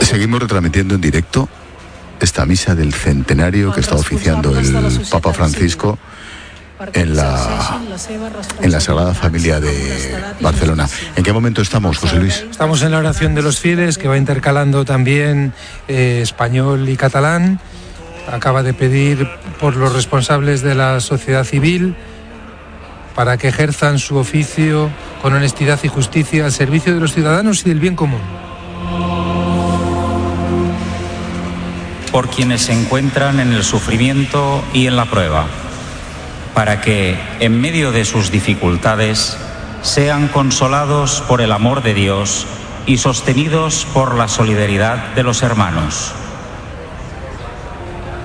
Seguimos retransmitiendo en directo esta misa del centenario que está oficiando el Papa Francisco en la Sagrada Familia de Barcelona. ¿En qué momento estamos, José Luis? Estamos en la oración de los fieles, que va intercalando también español y catalán. Acaba de pedir por los responsables de la sociedad civil para que ejerzan su oficio con honestidad y justicia al servicio de los ciudadanos y del bien común. Por quienes se encuentran en el sufrimiento y en la prueba, para que, en medio de sus dificultades, sean consolados por el amor de Dios y sostenidos por la solidaridad de los hermanos.